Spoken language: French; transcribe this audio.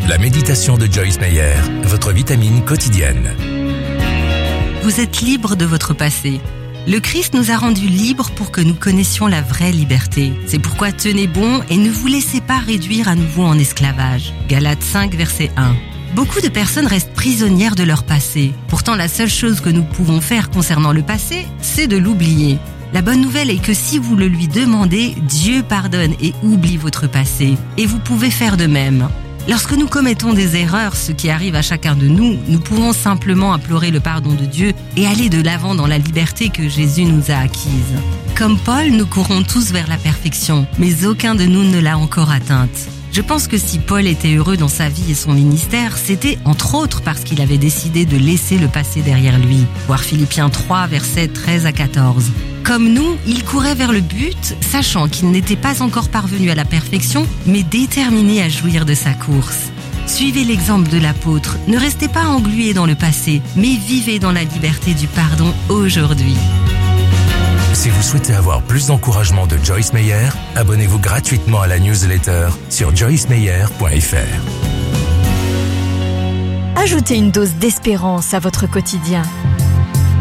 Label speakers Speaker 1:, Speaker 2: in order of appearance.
Speaker 1: La méditation de Joyce Meyer, votre vitamine quotidienne.
Speaker 2: Vous êtes libre de votre passé. Le Christ nous a rendus libres pour que nous connaissions la vraie liberté. C'est pourquoi tenez bon et ne vous laissez pas réduire à nouveau en esclavage. Galates 5, verset 1. Beaucoup de personnes restent prisonnières de leur passé. Pourtant, la seule chose que nous pouvons faire concernant le passé, c'est de l'oublier. La bonne nouvelle est que si vous le lui demandez, Dieu pardonne et oublie votre passé. Et vous pouvez faire de même. Lorsque nous commettons des erreurs, ce qui arrive à chacun de nous, nous pouvons simplement implorer le pardon de Dieu et aller de l'avant dans la liberté que Jésus nous a acquise. Comme Paul, nous courons tous vers la perfection, mais aucun de nous ne l'a encore atteinte. Je pense que si Paul était heureux dans sa vie et son ministère, c'était entre autres parce qu'il avait décidé de laisser le passé derrière lui. Voir Philippiens 3, versets 13 à 14. Comme nous, il courait vers le but, sachant qu'il n'était pas encore parvenu à la perfection, mais déterminé à jouir de sa course. Suivez l'exemple de l'apôtre, ne restez pas englués dans le passé, mais vivez dans la liberté du pardon aujourd'hui.
Speaker 1: Si vous souhaitez avoir plus d'encouragement de Joyce Meyer, abonnez-vous gratuitement à la newsletter sur joycemeyer.fr.
Speaker 3: Ajoutez une dose d'espérance à votre quotidien.